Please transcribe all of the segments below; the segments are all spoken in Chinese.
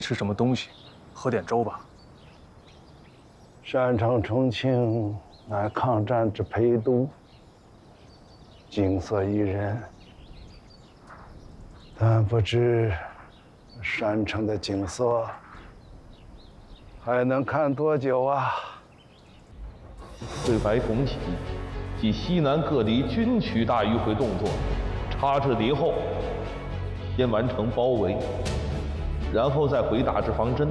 吃什么东西？喝点粥吧。 山城重庆，俺抗战之陪都，景色宜人。但不知山城的景色还能看多久啊？ 对白拱起及西南各地军区大迂回动作插至敌后，先完成包围，然后再回打至方针。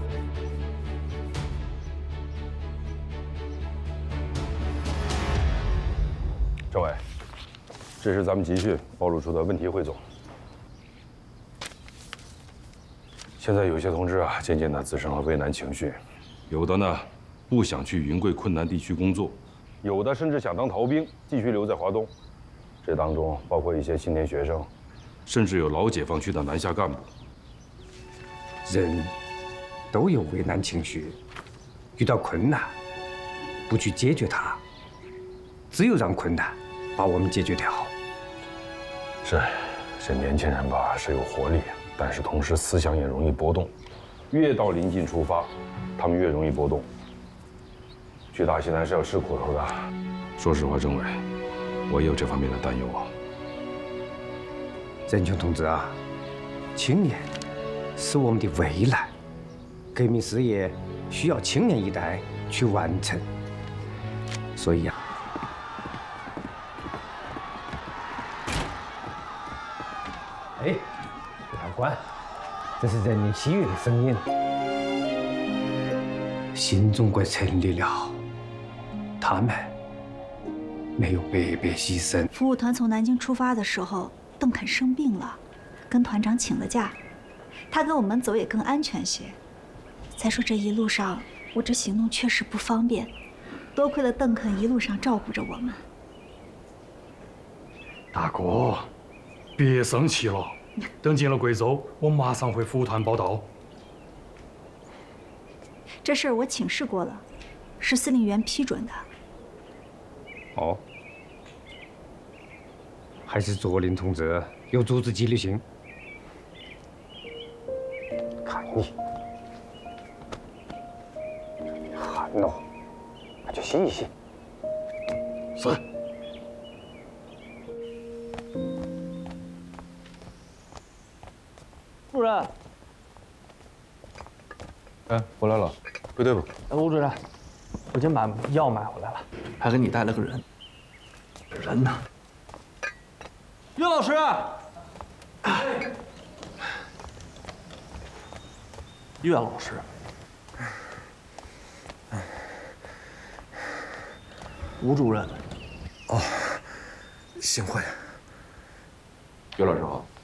政委，这是咱们集训暴露出的问题汇总。现在有些同志啊，渐渐的滋生了畏难情绪，有的呢不想去云贵困难地区工作，有的甚至想当逃兵，继续留在华东。这当中包括一些青年学生，甚至有老解放区的南下干部。 人都有畏难情绪，遇到困难不去解决它，只有让困难把我们解决掉。 是，这年轻人吧是有活力，但是同时思想也容易波动，越到临近出发，他们越容易波动。去大西南是要吃苦头的。说实话，政委，我也有这方面的担忧啊。 任琼同志啊，青年是我们的未来，革命事业需要青年一代去完成。所以啊，哎，不要管，这是人民喜悦的声音。新中国成立了，他们没有白白牺牲。 服务团从南京出发的时候，邓肯生病了，跟团长请了假，他跟我们走也更安全些。再说这一路上，我这行动确实不方便，多亏了邓肯一路上照顾着我们。 大哥，别生气了，等进了贵州，我马上回服务团报道。 这事儿我请示过了，是司令员批准的。 哦， 还是左令同志有组织纪律性。 看你，寒喏，那就洗一洗。 是。 主任， 哎，回来了，归队吧。 吴主任，我已经把药买回来了，还给你带了个人。人呢？岳老师，岳老师，吴主任。 哦，幸会。 岳老师好。